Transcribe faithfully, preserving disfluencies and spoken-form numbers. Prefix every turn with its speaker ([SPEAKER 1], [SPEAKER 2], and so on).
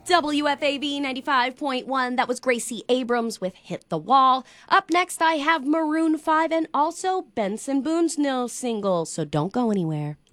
[SPEAKER 1] W F A B ninety-five point one. That was Gracie Abrams with Hit the Wall. Up next, I have Maroon five and also Benson Boone's new single, so don't go anywhere.